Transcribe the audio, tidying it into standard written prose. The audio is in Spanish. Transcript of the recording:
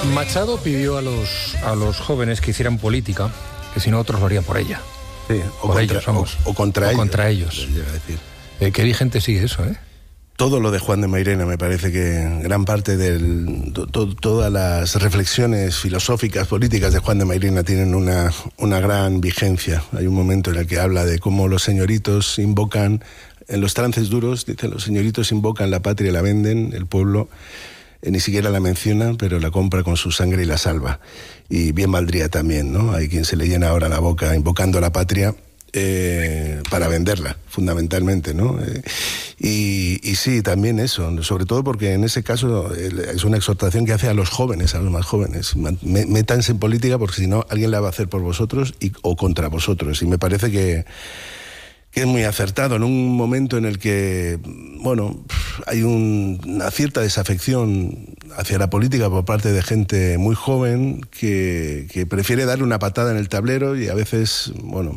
Machado pidió a los jóvenes que hicieran política, que si no otros lo harían por ella. Sí, o contra ellos. Qué vigente sigue eso, ¿eh? Todo lo de Juan de Mairena, me parece que gran parte de todas las reflexiones filosóficas, políticas de Juan de Mairena tienen una gran vigencia. Hay un momento en el que habla de cómo los señoritos invocan, en los trances duros, dicen, los señoritos invocan la patria y la venden, el pueblo ni siquiera la menciona, pero la compra con su sangre y la salva. Y bien valdría también, ¿no? Hay quien se le llena ahora la boca invocando la patria para venderla, fundamentalmente, ¿no? Y sí, también eso, sobre todo porque en ese caso es una exhortación que hace a los jóvenes, a los más jóvenes. Métanse en política porque si no, alguien la va a hacer por vosotros o contra vosotros. Y me parece que es muy acertado en un momento en el que, bueno, hay una cierta desafección hacia la política por parte de gente muy joven que prefiere darle una patada en el tablero y a veces, bueno,